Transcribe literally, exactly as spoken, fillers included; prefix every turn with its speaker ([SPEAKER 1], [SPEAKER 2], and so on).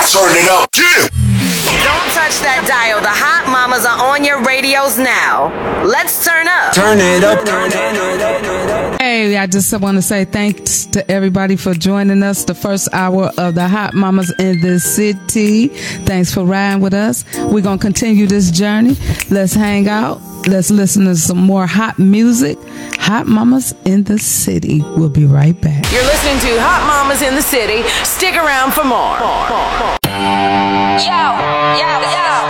[SPEAKER 1] Turn it up. Yeah.
[SPEAKER 2] Don't touch that dial. The hot mamas are on your radios now. Let's turn up.
[SPEAKER 3] Turn it up. Turn it up.
[SPEAKER 4] Hey, I just want to say thanks to everybody for joining us the first hour of the Hot Mamas in the City. Thanks for riding with us. We're going to continue this journey. Let's hang out. Let's listen to some more hot music. Hot Mamas in the City. We'll be right back.
[SPEAKER 2] You're listening to Hot Mamas in the City. Stick around for more. Yo, yo, yo.